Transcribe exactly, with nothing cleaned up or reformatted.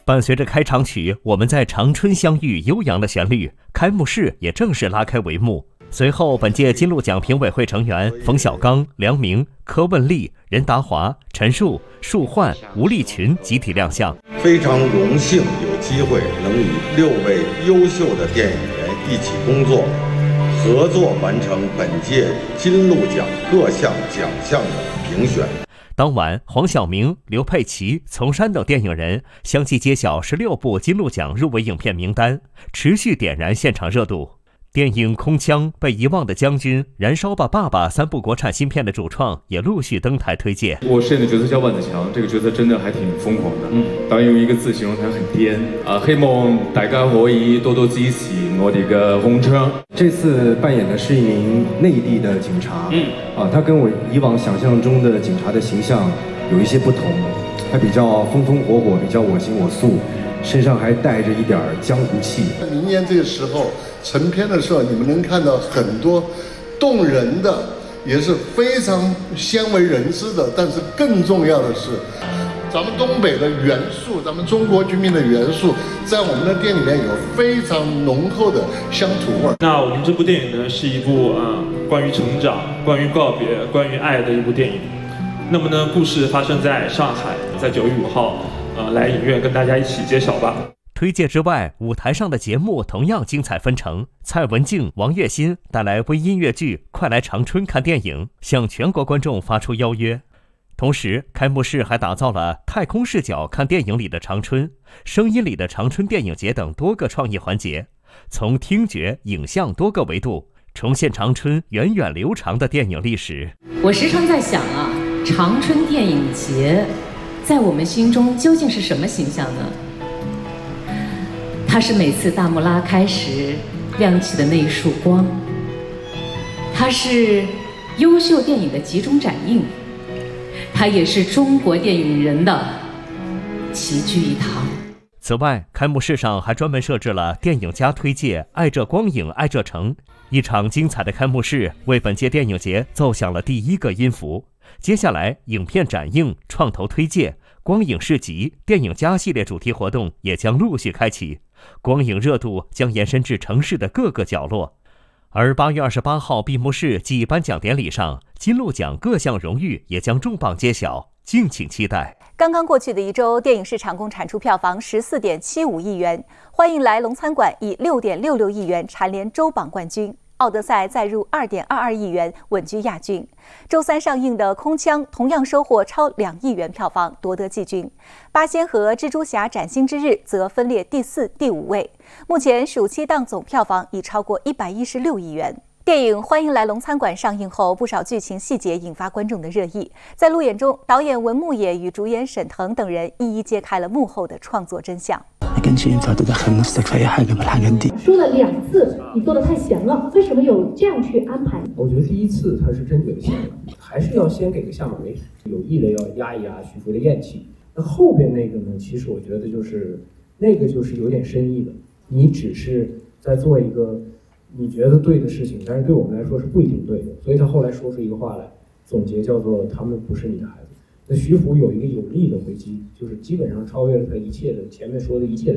伴随着开场曲《我们在长春相遇》悠扬的旋律，开幕式也正式拉开帷幕。随后，本届金鹿奖评委会成员冯小刚、梁明、柯汶丽、任达华、陈数、舒焕、吴丽群集体亮相。 非常荣幸有机会能与六位优秀的电影人一起工作，合作完成本届金鹿奖各项奖项的评选。 当晚，黄晓明、刘佩琦、丛珊等电影人相继揭晓十六部金鹿奖入围影片名单，持续点燃现场热度。电影《空枪》、被遗忘的将军、燃烧吧爸爸三部国产新片的主创也陆续登台推介。 我饰演的角色叫万子强，这个角色真的还挺疯狂的。嗯，导演用一个字形容他很癫啊！希望大家可以多多支持我哋嘅空槍。 这次扮演的是一名内地的警察，嗯，啊，他跟我以往想象中的警察的形象有一些不同，他比较风风火火，比较我行我素，身上还带着一点江湖气。 明年这个时候成片的时候，你们能看到很多动人的，也是非常鲜为人知的。但是更重要的是，咱们东北的元素，咱们中国居民的元素，在我们的店里面有非常浓厚的乡土味。 那我们这部电影呢，是一部呃关于成长、关于告别、关于爱的一部电影。那么呢，故事发生在上海，在九月五号，呃，来影院跟大家一起揭晓吧。 推介之外，舞台上的节目同样精彩纷呈。蔡文静、王栎鑫带来微音乐剧《快来长春看电影》，向全国观众发出邀约。同时，开幕式还打造了太空视角看电影里的长春、声音里的长春电影节等多个创意环节，从听觉、影像多个维度重现长春源远流长的电影历史。 我时常在想啊，长春电影节在我们心中究竟是什么形象呢？它是每次大幕拉开时亮起的那一束光，它是优秀电影的集中展映，它也是中国电影人的齐聚一堂。 此外，开幕式上还专门设置了电影家推介爱这光影爱这城，一场精彩的开幕式为本届电影节奏响了第一个音符。接下来，影片展映、创投推介、光影市集、电影家系列主题活动也将陆续开启，光影热度将延伸至城市的各个角落。而八月二十八号闭幕式暨颁奖典礼上，金鹿奖各项荣誉也将重磅揭晓，敬请期待。 刚刚过去的一周，电影市场共产出票房十四点七五亿元，欢迎来龙餐馆以六点六六亿元蝉联周榜冠军。奥德赛再入二点二二亿元，稳居亚军。周三上映的《空枪》同样收获超两亿元票房，夺得季军。《八仙》和《蜘蛛侠：崭新之日》则分列第四、第五位。目前暑期档总票房已超过一百一十六亿元。电影《欢迎来龙餐馆》上映后，不少剧情细节引发观众的热议。在路演中，导演文牧野与主演沈腾等人一一揭开了幕后的创作真相。 说了两次，你做的太闲了，为什么有这样去安排？ 我觉得第一次他是真觉得闲了，还是要先给个下马威，有意的要压一压徐福的怨气。那后边那个呢，其实我觉得就是那个就是有点深意的，你只是在做一个你觉得对的事情，但是对我们来说是不一定对的。所以他后来说出一个话来，总结叫做他们不是你的孩子。那徐福有一个有力的回击，就是基本上超越了他一切的前面说的一切的。